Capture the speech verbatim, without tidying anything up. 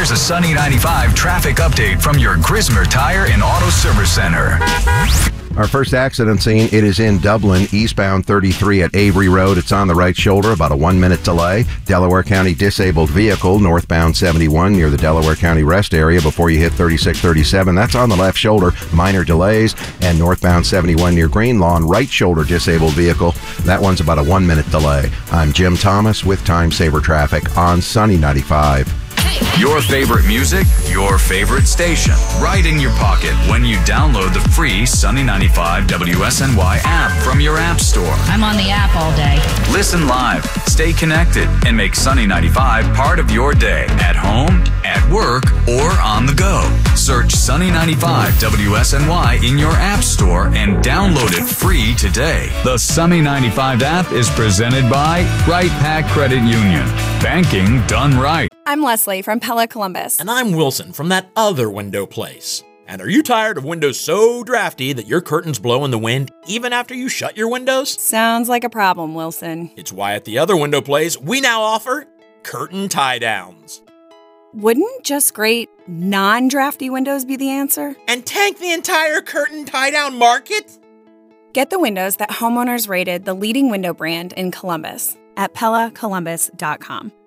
Here's a Sunny ninety-five traffic update from your Grismer Tire and Auto Service Center. Our first accident scene, it is in Dublin, eastbound thirty-three at Avery Road. It's on the right shoulder, about a one-minute delay. Delaware County disabled vehicle, northbound seventy-one near the Delaware County rest area before you hit thirty-six thirty-seven. That's on the left shoulder, minor delays. And northbound seventy-one near Green Lawn, right shoulder disabled vehicle. That one's about a one-minute delay. I'm Jim Thomas with Time Saver Traffic on Sunny ninety-five. Your favorite music, your favorite station, right in your pocket when you download the free Sunny ninety-five W S N Y app from your app store. I'm on the app all day. Listen live, stay connected, and make Sunny ninety-five part of your day at home, at work, or on the go. Search Sunny ninety-five W S N Y in your app store and download it free today. The Sunny ninety-five app is presented by Right Pack Credit Union. Banking done right. I'm Leslie from Pella Columbus. And I'm Wilson from that other window place. And are you tired of windows so drafty that your curtains blow in the wind even after you shut your windows? Sounds like a problem, Wilson. It's why at the other window place, we now offer curtain tie-downs. Wouldn't just great non-drafty windows be the answer? And tank the entire curtain tie-down market? Get the windows that homeowners rated the leading window brand in Columbus at Pella Columbus dot com.